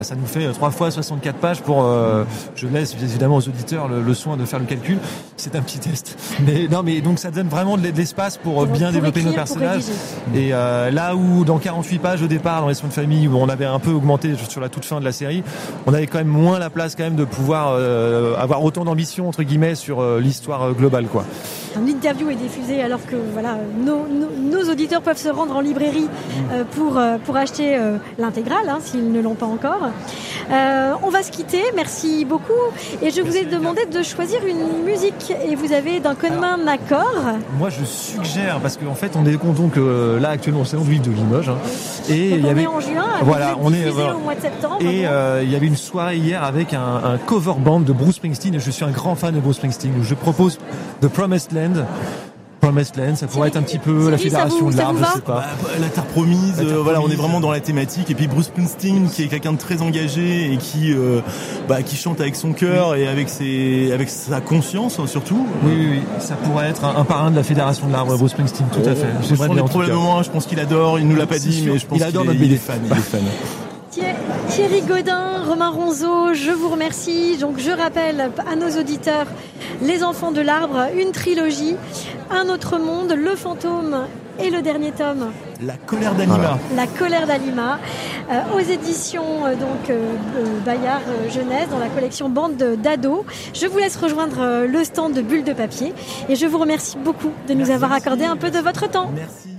Ça nous fait 3 fois 64 pages pour... je laisse évidemment aux auditeurs le soin de faire le calcul. C'est un petit test. Mais donc ça donne vraiment de l'espace pour bien développer nos personnages. Et là où dans 48 pages au départ, dans Les Soins de famille, où on avait un peu augmenté sur la toute fin de la série, on avait quand même moins la place quand même de pouvoir avoir autant d'ambition entre guillemets sur l'histoire globale, quoi. L'interview est diffusée alors que voilà, nos auditeurs peuvent se rendre en librairie pour acheter l'intégrale, s'ils ne l'ont pas encore. On va se quitter, merci beaucoup. Et je vous ai demandé de choisir une musique et vous avez d'un commun accord. Moi je suggère, parce qu'en fait on est donc là actuellement au salon de l'île de Limoges. Et donc on est en juin, voilà, on est au mois de septembre. Et il y avait une soirée hier avec un cover band de Bruce Springsteen, et je suis un grand fan de Bruce Springsteen. Je propose The Promised Land. Ça pourrait être un petit peu la fédération de l'arbre, je sais pas. La Terre Promise, voilà, on est vraiment dans la thématique. Et puis Bruce Springsteen, qui est quelqu'un de très engagé et qui chante avec son cœur et avec sa conscience surtout. Oui, ça pourrait être un parrain de la fédération de l'arbre, Bruce Springsteen, tout à fait. J'aimerais bien, probablement, je pense qu'il adore, il nous l'a pas dit, mais je pense qu'il est fan. Thierry Gaudin, Romain Ronzeau, je vous remercie. Donc je rappelle à nos auditeurs Les Enfants de l'Arbre, une trilogie, Un autre monde, Le Fantôme et le dernier tome, La colère d'Alima. Voilà. La colère d'Alima, aux éditions Bayard Jeunesse, dans la collection Bande d'ados. Je vous laisse rejoindre le stand de Bulles de papier et je vous remercie beaucoup de nous avoir accordé un peu de votre temps. Merci.